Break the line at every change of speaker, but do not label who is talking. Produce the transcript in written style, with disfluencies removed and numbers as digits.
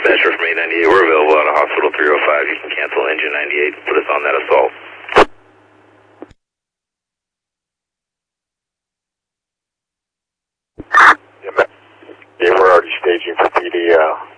Dispatcher from 898, we're available out of Hospital 305. You can cancel engine 98 and put us on that assault.
Yeah, we're already staging for PD.